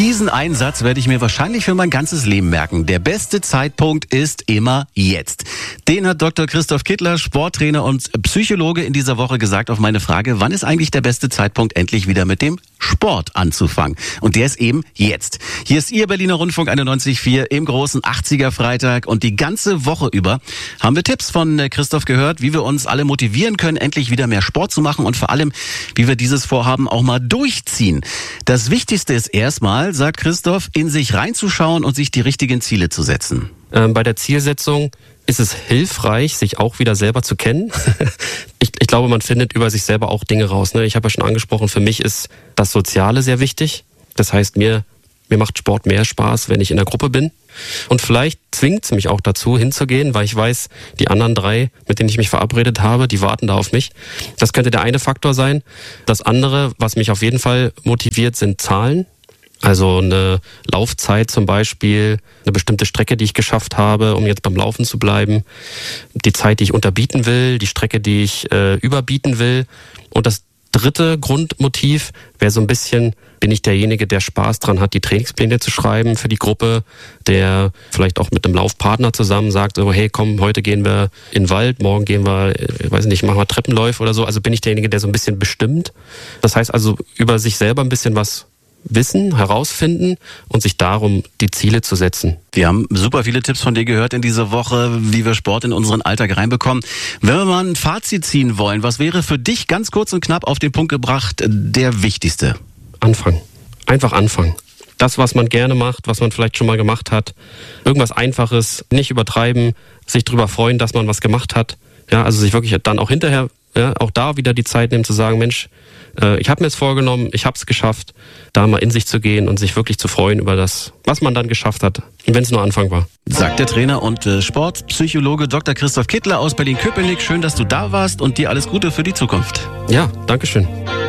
Diesen einen Satz werde ich mir wahrscheinlich für mein ganzes Leben merken. Der beste Zeitpunkt ist immer jetzt. Den hat Dr. Christoph Kittler, Sporttrainer und Psychologe, in dieser Woche gesagt auf meine Frage, wann ist eigentlich der beste Zeitpunkt, endlich wieder mit dem Sport anzufangen? Und der ist eben jetzt. Hier ist Ihr Berliner Rundfunk 91.4 im großen 80er Freitag. Und die ganze Woche über haben wir Tipps von Christoph gehört, wie wir uns alle motivieren können, endlich wieder mehr Sport zu machen und vor allem, wie wir dieses Vorhaben auch mal durchziehen. Das Wichtigste ist erstmal, sagt Christoph, in sich reinzuschauen und sich die richtigen Ziele zu setzen. Bei der Zielsetzung ist es hilfreich, sich auch wieder selber zu kennen. Ich glaube, man findet über sich selber auch Dinge raus. Ich habe ja schon angesprochen, für mich ist das Soziale sehr wichtig. Das heißt, mir macht Sport mehr Spaß, wenn ich in der Gruppe bin. Und vielleicht zwingt es mich auch dazu, hinzugehen, weil ich weiß, die anderen 3, mit denen ich mich verabredet habe, die warten da auf mich. Das könnte der eine Faktor sein. Das andere, was mich auf jeden Fall motiviert, sind Zahlen. Also eine Laufzeit zum Beispiel, eine bestimmte Strecke, die ich geschafft habe, um jetzt beim Laufen zu bleiben. Die Zeit, die ich unterbieten will, die Strecke, die ich überbieten will. Und das dritte Grundmotiv wäre so ein bisschen, bin ich derjenige, der Spaß dran hat, die Trainingspläne zu schreiben für die Gruppe, der vielleicht auch mit einem Laufpartner zusammen sagt, so, hey, komm, heute gehen wir in den Wald, morgen gehen wir, weiß nicht, machen wir Treppenläufe oder so. Also bin ich derjenige, der so ein bisschen bestimmt. Das heißt also, über sich selber ein bisschen was wissen, herausfinden und sich darum die Ziele zu setzen. Wir haben super viele Tipps von dir gehört in dieser Woche, wie wir Sport in unseren Alltag reinbekommen. Wenn wir mal ein Fazit ziehen wollen, was wäre für dich ganz kurz und knapp auf den Punkt gebracht der wichtigste? Anfangen. Einfach anfangen. Das, was man gerne macht, was man vielleicht schon mal gemacht hat. Irgendwas Einfaches, nicht übertreiben, sich drüber freuen, dass man was gemacht hat. Ja, also sich wirklich dann auch hinterher, ja, auch da wieder die Zeit nehmen zu sagen, Mensch, ich habe mir es vorgenommen, ich habe es geschafft, da mal in sich zu gehen und sich wirklich zu freuen über das, was man dann geschafft hat, wenn es nur Anfang war. Sagt der Trainer und Sportpsychologe Dr. Christoph Kittler aus Berlin-Köpenick. Schön, dass du da warst und dir alles Gute für die Zukunft. Ja, Dankeschön.